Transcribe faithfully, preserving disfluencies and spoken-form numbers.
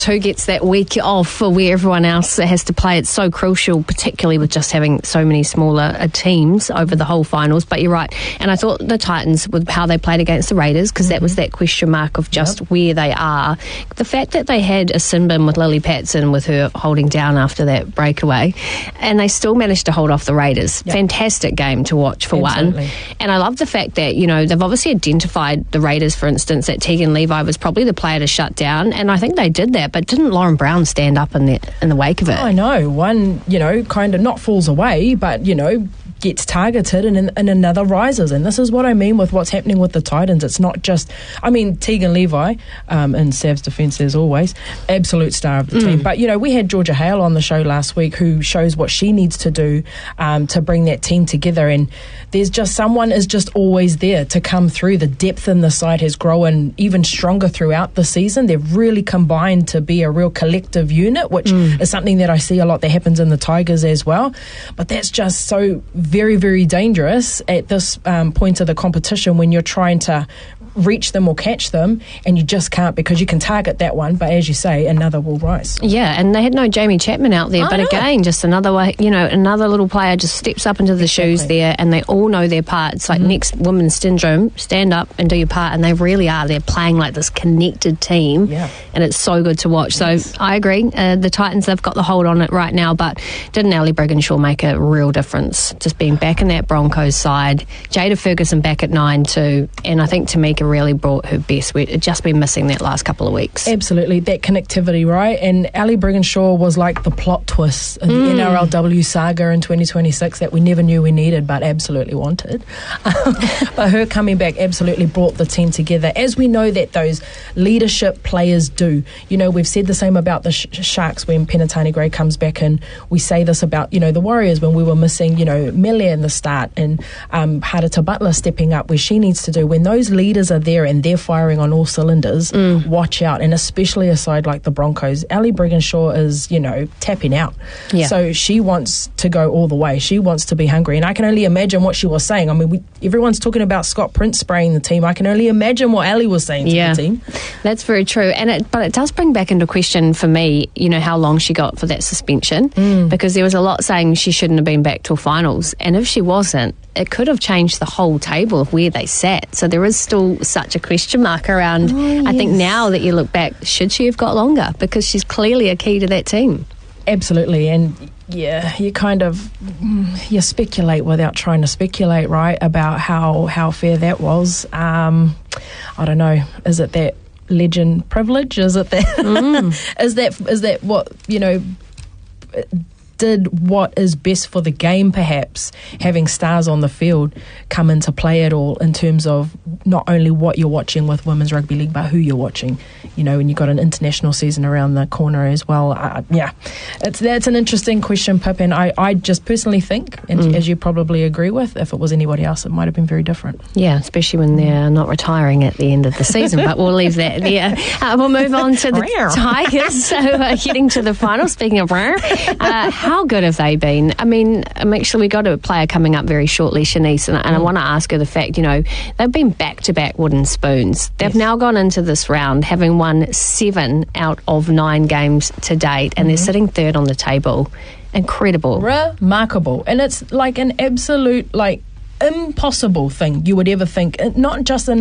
who gets that week off for where everyone else has to play. It's so crucial, particularly with just having so many smaller uh, teams over the whole finals. But you're right. And I thought the Titans, with how they played against the Raiders, because mm-hmm. that was that question mark of just yep. where they are. The fact that they had a sin bin with Lily Patson with her holding down after that breakaway, and they still managed to hold off the Raiders. Yep. Fantastic game to watch for Absolutely. one. And I love the fact that, you know, they've obviously identified the Raiders, for instance, that Tegan Levi was probably the player to shut down. And I think they did that. But didn't Lauren Brown stand up in the in the wake of it? I know. One, you know, kind of not falls away, but, you know, gets targeted and, and another rises. And this is what I mean with what's happening with the Titans. It's not just, I mean, Tegan Levi, um, in Sav's defence as always, absolute star of the mm. team. But, you know, we had Georgia Hale on the show last week who shows what she needs to do um, to bring that team together. And there's just someone is just always there to come through. The depth in the side has grown even stronger throughout the season. They've really combined to be a real collective unit, which mm. is something that I see a lot that happens in the Tigers as well. But that's just so very, very dangerous at this um, point of the competition when you're trying to reach them or catch them, and you just can't, because you can target that one, but as you say, another will rise. Yeah, and they had no Jamie Chapman out there, I but know. again, just another way, you know, another little player just steps up into the exactly. shoes there, and they all know their part. It's like mm-hmm. next women's syndrome, stand up and do your part, and they really are. They're playing like this connected team, yeah. and it's so good to watch. Yes. So I agree, uh, the Titans, they've got the hold on it right now, but didn't Ellie Brigginshaw make a real difference? Just being back in that Broncos side, Jada Ferguson back at nine too, and I think Tamika really brought her best. We'd just been missing that last couple of weeks. Absolutely, that connectivity, right? And Ellie Brigginshaw was like the plot twist in mm. the N R L W saga in twenty twenty-six that we never knew we needed but absolutely wanted. But her coming back absolutely brought the team together, as we know that those leadership players do. You know, we've said the same about the sh- Sharks when Penatani Gray comes back, and we say this about, you know, the Warriors when we were missing, you know, Melia in the start, and um, Harita Butler stepping up where she needs to do. When those leaders are there and they're firing on all cylinders, mm. watch out. And especially a side like the Broncos, Ellie Brigginshaw is, you know, tapping out. Yeah. So she wants to go all the way. She wants to be hungry. And I can only imagine what she was saying. I mean, we, everyone's talking about Scott Prince spraying the team. I can only imagine what Ellie was saying to yeah. the team. That's very true. And it, but it does bring back into question for me, you know, how long she got for that suspension, mm. because there was a lot saying she shouldn't have been back till finals. And if she wasn't, it could have changed the whole table of where they sat. So there is still such a question mark around, oh, yes. I think now that you look back, should she have got longer? Because she's clearly a key to that team. Absolutely. And yeah, you kind of, you speculate without trying to speculate, right, about how, how fair that was. Um, I don't know. Is it that legend privilege? Is it that, mm. is that, is that what, you know, did what is best for the game, perhaps, having stars on the field come into play at all in terms of not only what you're watching with Women's Rugby League, but who you're watching, you know, and you've got an international season around the corner as well. Uh, yeah, it's that's an interesting question, Pip, and I, I just personally think, and mm. as you probably agree with, if it was anybody else, it might have been very different. Yeah, especially when they're not retiring at the end of the season, but we'll leave that there. Uh, we'll move on to the Tigers, so uh, heading to the final. Speaking of rare, uh, how good have they been? I mean, um, actually, we got a player coming up very shortly, Shanice, and, and mm. I want to ask her the fact, you know, they've been back-to-back wooden spoons. They've yes. now gone into this round having won seven out of nine games to date, and mm-hmm. they're sitting third on the table. Incredible. Remarkable. And it's like an absolute, like, impossible thing you would ever think, not just in